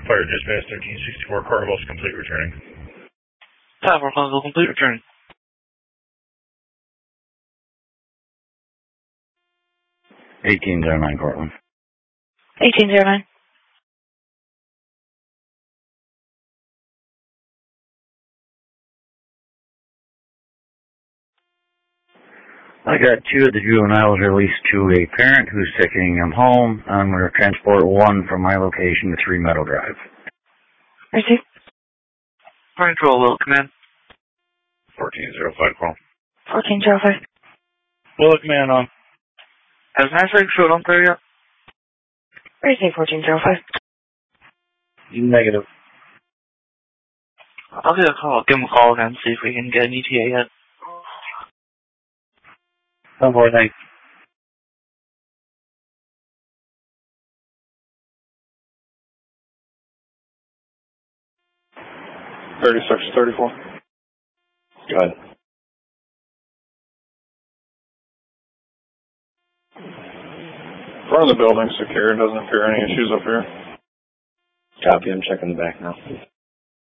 Fire dispatch 1364, Carnival's complete returning. Carnival complete returning. 1809 Cortland. 1809. I got 2 of the juveniles released to a parent who's taking them home. I'm going to transport 1 from my location to 3 Meadow Drive. Receive. Control, Will Command. 1405 call. 1405. Will Command on. Has Nasrig showed up there yet? Receive 1405. Negative. I'll give him a call again, see if we can get an ETA yet. 149. $3634. Go ahead. Front of the building secure. Doesn't appear any issues up here. Copy. I'm checking the back now.